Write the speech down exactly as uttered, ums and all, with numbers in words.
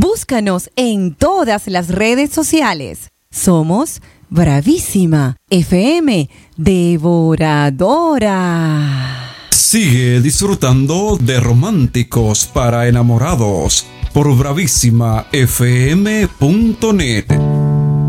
Búscanos en todas las redes sociales. Somos Bravísima F M Devoradora. Sigue disfrutando de Románticos para Enamorados por bravísima f m punto net.